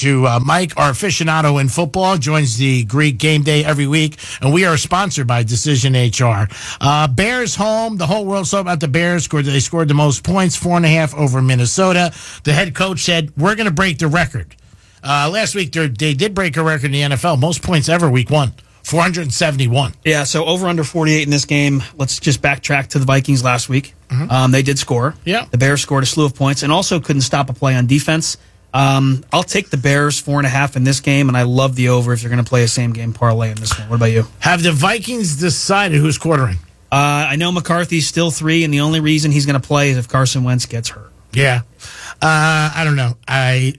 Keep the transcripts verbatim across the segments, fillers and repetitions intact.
to uh, Mike, our aficionado in football, joins the Greek Game Day every week, and we are sponsored by Decision H R. Uh, Bears home. The whole world saw about the Bears. Scored. They scored the most points, four and a half over Minnesota. The head coach said, we're going to break the record. Uh, last week, they did break a record in the N F L. Most points ever, week one. four hundred seventy-one. Yeah, so over under forty-eight in this game. Let's just backtrack to the Vikings last week. Mm-hmm. Um, they did score. Yeah. The Bears scored a slew of points and also couldn't stop a play on defense. Um, I'll take the Bears four and a half in this game, and I love the over if you're going to play a same game parlay in this one. What about you? Have the Vikings decided who's quartering? Uh, I know McCarthy's still three, and the only reason he's going to play is if Carson Wentz gets hurt. Yeah. Uh, I don't know. I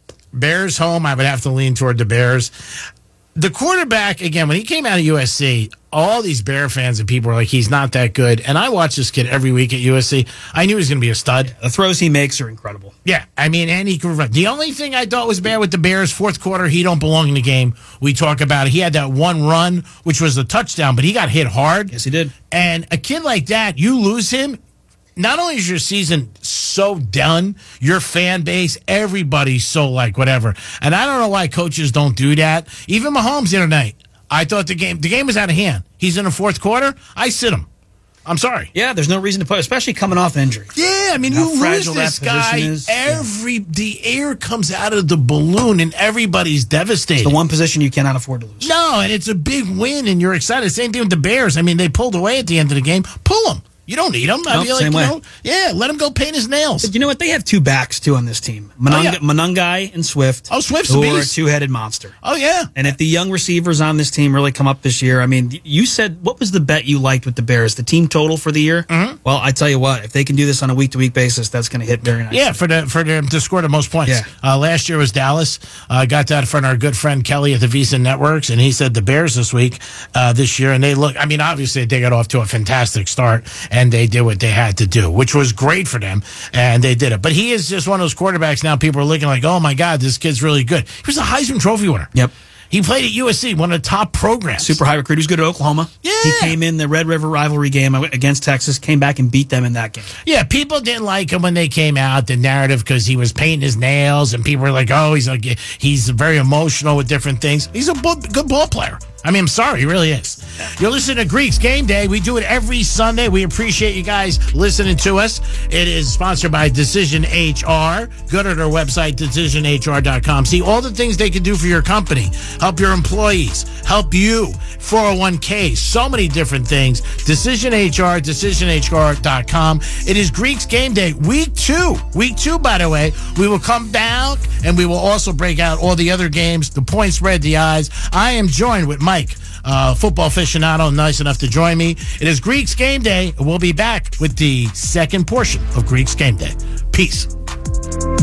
Bears home, I would have to lean toward the Bears. The quarterback, again, when he came out of U S C, all these Bear fans and people were like, he's not that good. And I watch this kid every week at U S C. I knew he was going to be a stud. The throws he makes are incredible. Yeah, I mean, and he could run. The only thing I thought was bad with the Bears, fourth quarter, he don't belong in the game. We talk about it. He had that one run, which was a touchdown, but he got hit hard. Yes, he did. And a kid like that, you lose him, not only is your season so done, your fan base, everybody's so like whatever. And I don't know why coaches don't do that. Even Mahomes the other night, I thought the game the game was out of hand. He's in the fourth quarter. I sit him. I'm sorry. Yeah, there's no reason to play, especially coming off an injury. Yeah, I mean, How you lose this guy. Is. Every yeah. The air comes out of the balloon, and everybody's devastated. It's the one position you cannot afford to lose. No, and it's a big win, and you're excited. Same thing with the Bears. I mean, they pulled away at the end of the game. Pull them. You don't need him. I nope, feel like, same you way. know, yeah, let him go paint his nails. But you know what? They have two backs, too, on this team. Monunga, oh, yeah. Monungai and Swift. Oh, Swift's who a are a beast. two-headed monster. Oh, yeah. And if the young receivers on this team really come up this year, I mean, you said, what was the bet you liked with the Bears? The team total for the year? Mm-hmm. Well, I tell you what, if they can do this on a week-to-week basis, that's going to hit very nicely. Yeah, for the for them to score the most points. Yeah. Uh, last year was Dallas. Uh, got that from our good friend Kelly at the Visa Networks, and he said the Bears this week, uh, this year, and they look, I mean, obviously they got off to a fantastic start, and they did what they had to do, which was great for them, and they did it. But he is just one of those quarterbacks now people are looking like, oh, my God, this kid's really good. He was a Heisman Trophy winner. Yep. He played at U S C, one of the top programs. Super high recruit. He was good at Oklahoma. Yeah. He came in the Red River rivalry game against Texas, came back and beat them in that game. Yeah, people didn't like him when they came out, the narrative, because he was painting his nails, and people were like, oh, he's like, he's very emotional with different things. He's a b- good ball player. I mean, I'm sorry, he really is. You're listening to Greeks Game Day. We do it every Sunday. We appreciate you guys listening to us. It is sponsored by Decision H R. Go to their website, decision h r dot com. See all the things they can do for your company. Help your employees. Help you. four oh one k. So many different things. Decision H R, decision h r dot com. It is Greeks Game Day. Week two. Week two, by the way. We will come down, and we will also break out all the other games, the point spread, the odds. I am joined with Mike. Mike, uh, football aficionado, nice enough to join me. It is Greeks Game Day. We'll be back with the second portion of Greeks Game Day. Peace.